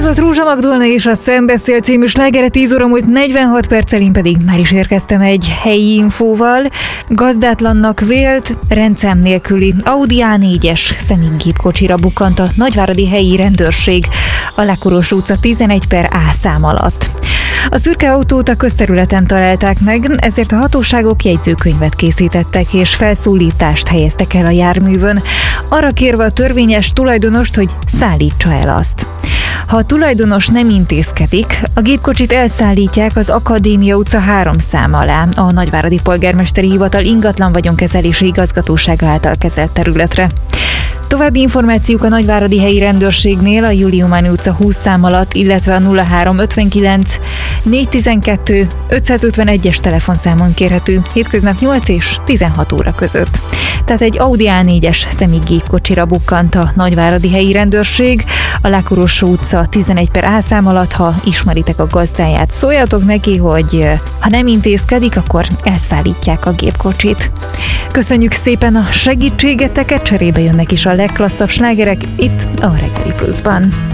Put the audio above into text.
hangzott Rózsa Magdolna és a Szembeszél című slágere, 10 óra múlt 46 perccel, én pedig már is érkeztem egy helyi infóval. Gazdátlannak vélt, rendszám nélküli Audi A4-es személygépkocsira bukkant a nagyváradi helyi rendőrség a Lákoros utca 11/A szám alatt. A szürke autót a közterületen találták meg, ezért a hatóságok jegyzőkönyvet készítettek és felszólítást helyeztek el a járművön, arra kérve a törvényes tulajdonost, hogy szállítsa el azt. Ha a tulajdonos nem intézkedik, a gépkocsit elszállítják az Akadémia utca 3 szám alá, a Nagyváradi Polgármesteri Hivatal ingatlan vagyonkezelési igazgatósága által kezelt területre. További információk a nagyváradi helyi rendőrségnél a Juliumáni utca 20 szám alatt, illetve a 0359 412 551-es telefonszámon kérhető hétköznap 8 és 16 óra között. Tehát egy Audi A4-es személygépkocsira bukkant a nagyváradi helyi rendőrség a Lákoros utca 11/A szám alatt. Ha ismeritek a gazdáját, szóljatok neki, hogy ha nem intézkedik, akkor elszállítják a gépkocsit. Köszönjük szépen a segítségeteket, cserébe jönnek is a legklasszabb slágerek itt a Reggeli Pluszban.